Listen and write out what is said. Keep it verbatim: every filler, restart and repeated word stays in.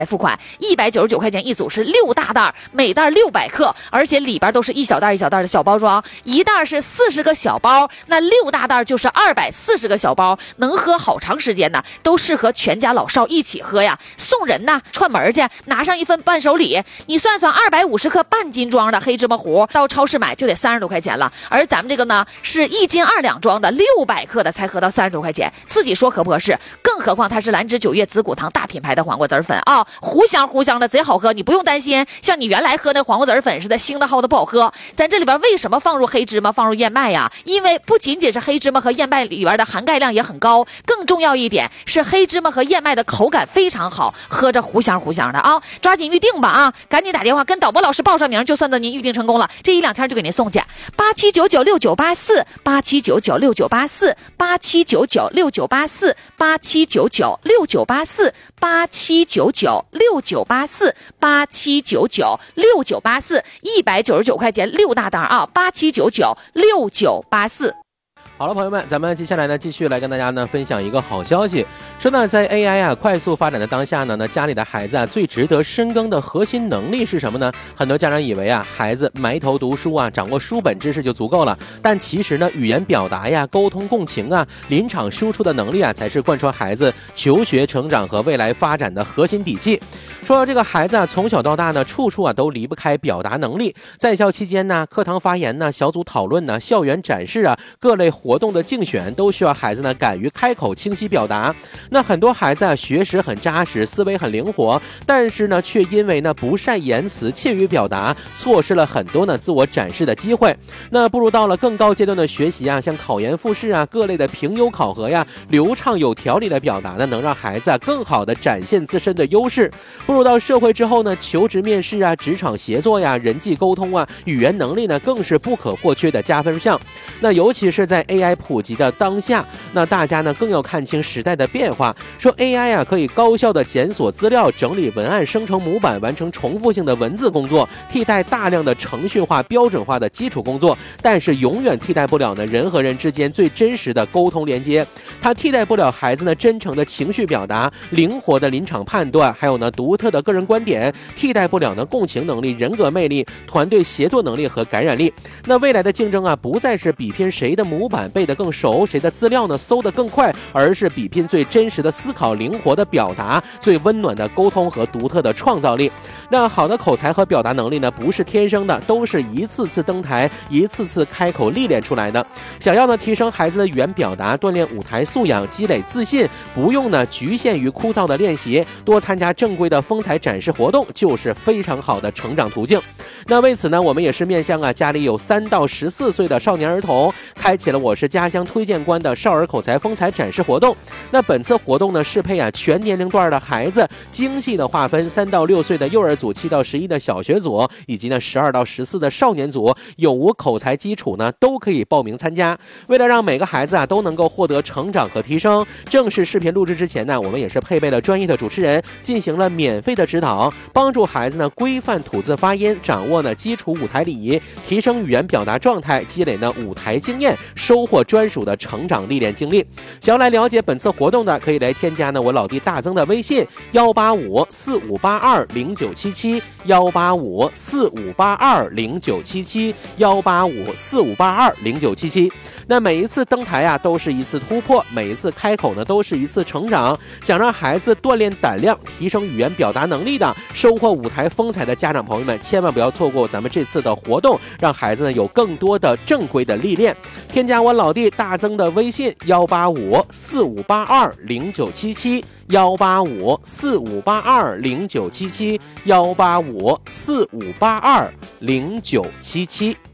付款，一百九十九块钱一组，是六大袋，每袋六百克，而且里边都是一小袋一小袋的小包装，一袋是四十个小包，那六大袋就是二百四十个小包，能喝好长时间呢，都适合全家老少一起喝呀。送人呢，串门去拿上一份伴手礼，你算算二百五十克半斤装的黑芝麻糊，到超市买就得三十多块钱了，而咱们这个呢是一斤二两装的，六百克的才合到三十多块钱，自己说合不合适？更何况它是兰芝九月紫骨堂大品牌的黄瓜籽粉啊。糊香糊香的，贼好喝，你不用担心像你原来喝那黄瓜籽粉似的腥的齁的不好喝。咱这里边为什么放入黑芝麻放入燕麦呀？因为不仅仅是黑芝麻和燕麦里边的含钙量也很高，更重要一点是黑芝麻和燕麦的口感非常好，喝着糊香糊香的啊！抓紧预定吧啊！赶紧打电话跟导播老师报上名，就算等您预定成功了，这一两天就给您送去。八七九九六九八四八七九九六九八四八七九九六九八四八七九九六九八四八七九九六九八四八七九九六九八四，一百九十九块钱六大袋啊！八七九九六九八四。 好了，朋友们，咱们接下来呢，继续来跟大家呢分享一个好消息。说呢，在 A I 啊快速发展的当下呢，那家里的孩子啊最值得深耕的核心能力是什么呢？很多家长以为啊，孩子埋头读书啊，掌握书本知识就足够了，但其实呢，语言表达呀、沟通共情啊、临场输出的能力啊，才是贯穿孩子求学成长和未来发展的核心底气。说到这个孩子啊，从小到大呢，处处啊都离不开表达能力。在校期间呢，课堂发言呢、小组讨论呢、校园展示啊、各类活动的竞选，都需要孩子呢敢于开口、清晰表达。那很多孩子啊，学识很扎实，思维很灵活，但是呢，却因为呢不善言辞、怯于表达，错失了很多呢自我展示的机会。那不如到了更高阶段的学习啊，像考研复试啊、各类的评优考核呀，流畅有条理的表达呢，能让孩子啊更好的展现自身的优势。步入到社会之后呢，求职面试啊、职场协作呀、人际沟通啊、语言能力呢，更是不可或缺的加分项。那尤其是在 A I 普及的当下，那大家呢更要看清时代的变化。说 A I 啊可以高效的检索资料、整理文案、生成模板，完成重复性的文字工作，替代大量的程序化、标准化的基础工作，但是永远替代不了呢人和人之间最真实的沟通连接。它替代不了孩子呢真诚的情绪表达、灵活的临场判断，还有呢独特的个人观点，替代不了呢共情能力、人格魅力、团队协作能力和感染力。那未来的竞争啊，不再是比拼谁的模板背得更熟，谁的资料呢搜得更快，而是比拼最真实的思考、灵活的表达、最温暖的沟通和独特的创造力。那好的口才和表达能力呢，不是天生的，都是一次次登台、一次次开口历练出来的。想要呢提升孩子的语言表达，锻炼舞台素养，积累自信，不用呢局限于枯燥的练习，多参加正规的风采展示活动，就是非常好的成长途径。那为此呢，我们也是面向啊家里有三到十四岁的少年儿童，开启了我是家乡推荐官的少儿口才风采展示活动。那本次活动呢，适配啊全年龄段的孩子，精细的划分三到六岁的幼儿组、七到十一的小学组，以及呢十二到十四的少年组，有无口才基础呢都可以报名参加。为了让每个孩子啊都能够获得成长和提升，正式视频录制之前呢，我们也是配备了专业的主持人，进行了免费的指导，帮助孩子呢规范吐字发音，掌握呢基础舞台礼仪，提升语言表达状态，积累呢舞台经验，收获专属的成长历练经历。想要来了解本次活动的，可以来添加呢我老弟大增的微信幺八五四五八二零九七七幺八五四五八二零九七七幺八五四五八二零九七七。那每一次登台啊都是一次突破，每一次开口呢都是一次成长。想让孩子锻炼胆量，提升语言表达能力的，收获舞台风采的家长朋友们，千万不要错过咱们这次的活动，让孩子呢有更多的正规的历练。添加我老弟大增的微信幺八五四五八二零九七七幺八五四五八二零九七七幺八五四五八二零九七七。